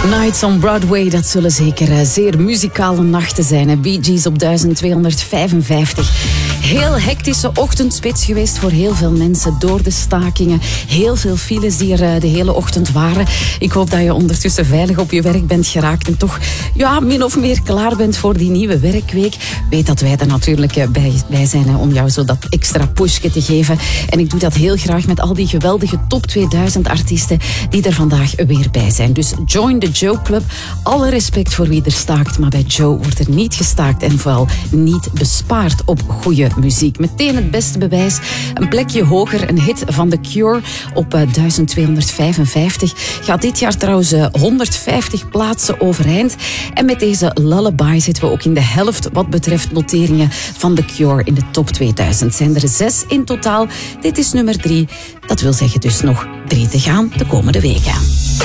Nights on Broadway, dat zullen zeker zeer muzikale nachten zijn. Hè? Bee Gees op 1255. Heel hectische ochtendspits geweest voor heel veel mensen door de stakingen. Heel veel files die er de hele ochtend waren. Ik hoop dat je ondertussen veilig op je werk bent geraakt en toch min of meer klaar bent voor die nieuwe werkweek. Weet dat wij er natuurlijk bij zijn om jou zo dat extra pushje te geven. En ik doe dat heel graag met al die geweldige top 2000 artiesten die er vandaag weer bij zijn. Dus join the Joe Club. Alle respect voor wie er staakt, maar bij Joe wordt er niet gestaakt en vooral niet bespaard op goede muziek. Meteen het beste bewijs. Een plekje hoger, een hit van The Cure op 1255. Gaat dit jaar trouwens 150 plaatsen overeind. En met deze Lullaby zitten we ook in de helft wat betreft noteringen van The Cure in de top 2000. Zijn er 6 in totaal. Dit is nummer 3. Dat wil zeggen dus nog 3 te gaan de komende weken.